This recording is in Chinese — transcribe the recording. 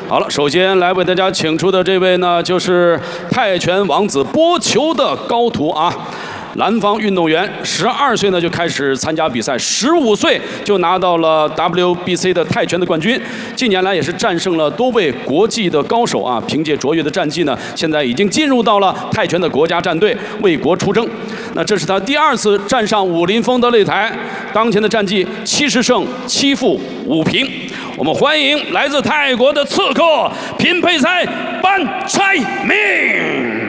好了，首先来为大家请出的这位呢，就是泰拳王子波球的高徒啊。 南方运动员12岁呢就开始参加比赛，15岁就拿到了 WBC 的泰拳的冠军。近年来也是战胜了多位国际的高手啊，凭借卓越的战绩呢，现在已经进入到了泰拳的国家战队，为国出征。那这是他第2次站上武林风的擂台，当前的战绩70胜7负5平。我们欢迎来自泰国的刺客品佩才班才明。